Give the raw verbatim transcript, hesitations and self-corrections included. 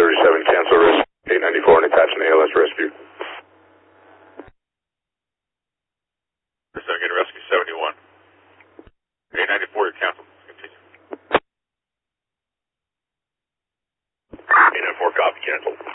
thirty-seven, cancel rescue. eight ninety-four and attach an A L S rescue. seven, getting rescue seventy-one. eight ninety-four, you're canceled. Continue. eight ninety-four, copy, cancel.